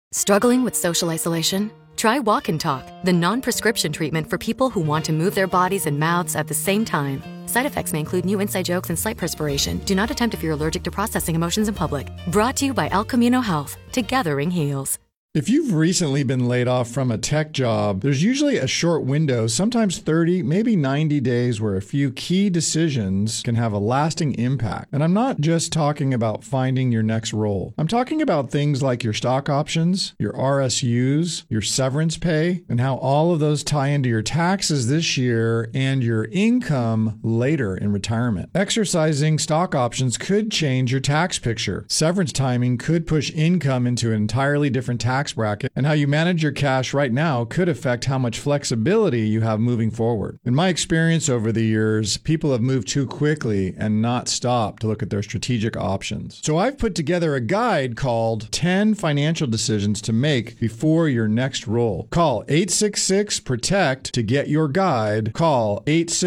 Struggling with social isolation? Try Walk and Talk, the non-prescription treatment for people who want to move their bodies and mouths at the same time. Side effects may include new inside jokes and slight perspiration. Do not attempt if you're allergic to processing emotions in public. Brought to you by El Camino Health. Together heals. If you've recently been laid off from a tech job, there's usually a short window, sometimes 30, maybe 90 days, where a few key decisions can have a lasting impact. And I'm not just talking about finding your next role. I'm talking about things like your stock options, your RSUs, your severance pay, and how all of those tie into your taxes this year and your income later in retirement. Exercising stock options could change your tax picture. Severance timing could push income into an entirely different tax bracket, and how you manage your cash right now could affect how much flexibility you have moving forward. In my experience over the years, people have moved too quickly and not stopped to look at their strategic options. So I've put together a guide called 10 Financial Decisions to Make Before Your Next Role. Call 866-PROTECT to get your guide. Call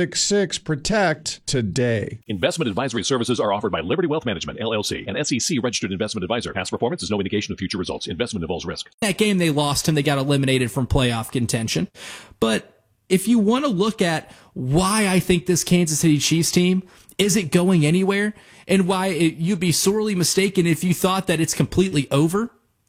866-PROTECT today. Investment advisory services are offered by Liberty Wealth Management, LLC, an SEC-registered investment advisor. Past performance is no indication of future results. Investment involves risk. That game they lost and they got eliminated from playoff contention. But if you want to look at why I think this Kansas City Chiefs team isn't going anywhere and why you'd be sorely mistaken if you thought that it's completely over,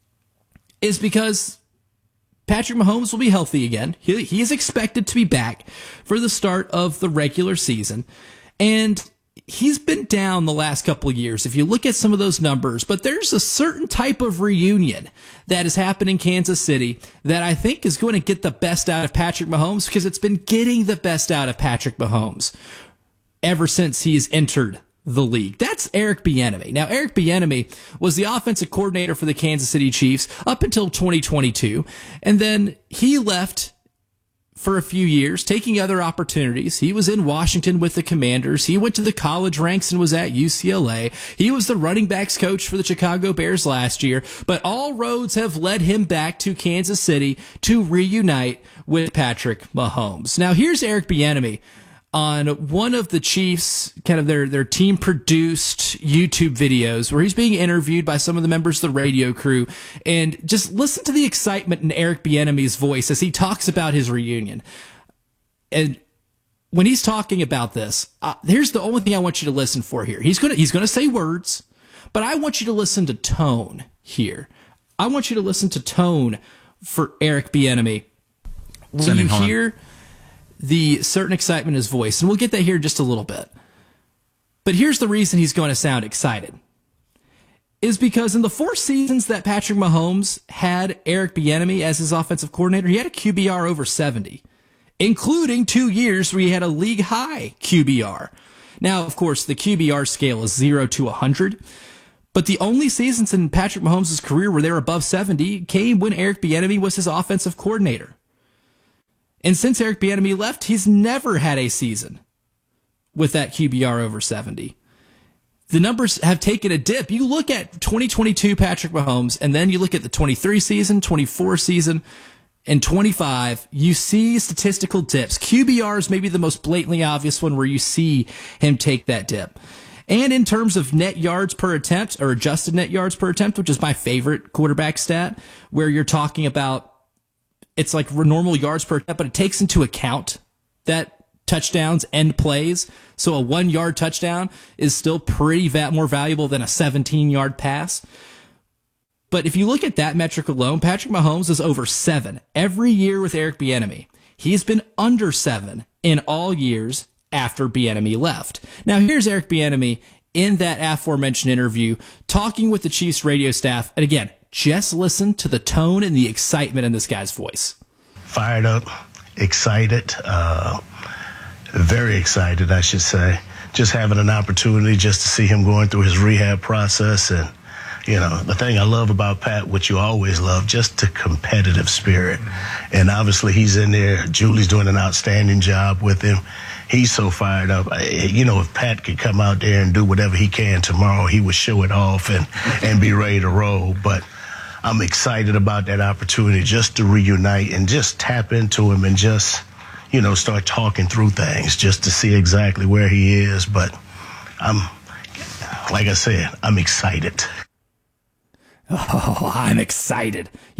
is because Patrick Mahomes will be healthy again. He is expected to be back for the start of the regular season. And he's been down the last couple of years if you look at some of those numbers, but there's a certain type of reunion that has happened in Kansas City that I think is going to get the best out of Patrick Mahomes, because it's been getting the best out of Patrick Mahomes ever since he's entered the league. That's Eric Bieniemy. Now, Eric Bieniemy was the offensive coordinator for the Kansas City Chiefs up until 2022, and then he left for a few years, taking other opportunities. He was in Washington with the Commanders. He went to the college ranks and was at UCLA. He was the running backs coach for the Chicago Bears last year, but all roads have led him back to Kansas City to reunite with Patrick Mahomes. Now, here's Eric Bieniemy on one of the Chiefs, kind of their team produced YouTube videos where he's being interviewed by some of the members of the radio crew, and just listen to the excitement in Eric Bieniemy's voice as he talks about his reunion. And when he's talking about this, here's the only thing I want you to listen for here. He's going to say words, but I want you to listen to tone here. I want you to listen to tone for Eric Bieniemy. When you hear the certain excitement in his voice, and we'll get that here in just a little bit. But here's the reason he's going to sound excited, is because in the 4 seasons that Patrick Mahomes had Eric Bieniemy as his offensive coordinator, he had a QBR over 70, including 2 years where he had a league-high QBR. Now, of course, the QBR scale is 0 to 100, but the only seasons in Patrick Mahomes' career where they were above 70 came when Eric Bieniemy was his offensive coordinator. And since Eric Bieniemy left, he's never had a season with that QBR over 70. The numbers have taken a dip. You look at 2022 Patrick Mahomes, and then you look at the 23 season, 24 season, and 25, you see statistical dips. QBR is maybe the most blatantly obvious one where you see him take that dip. And in terms of net yards per attempt, or adjusted net yards per attempt, which is my favorite quarterback stat, where you're talking about it's like normal yards per attempt, but it takes into account that touchdowns end plays. So a 1-yard touchdown is still pretty more valuable than a 17-yard pass. But if you look at that metric alone, Patrick Mahomes is over 7 every year with Eric Bieniemy. He's been under 7 in all years after Bieniemy left. Now, here's Eric Bieniemy in that aforementioned interview talking with the Chiefs radio staff. And again, just listen to the tone and the excitement in this guy's voice. Fired up, excited, very excited, I should say. Just having an opportunity just to see him going through his rehab process. And, you know, the thing I love about Pat, which you always love, just the competitive spirit. And obviously he's in there. Julie's doing an outstanding job with him. He's so fired up. You know, if Pat could come out there and do whatever he can tomorrow, he would show it off and be ready to roll. But I'm excited about that opportunity just to reunite and just tap into him and just, you know, start talking through things just to see exactly where he is. But like I said, I'm excited. Oh, I'm excited.